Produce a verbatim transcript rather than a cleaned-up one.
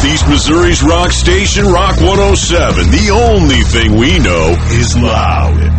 Northeast Missouri's rock station, Rock one oh seven. The only thing we know is loud.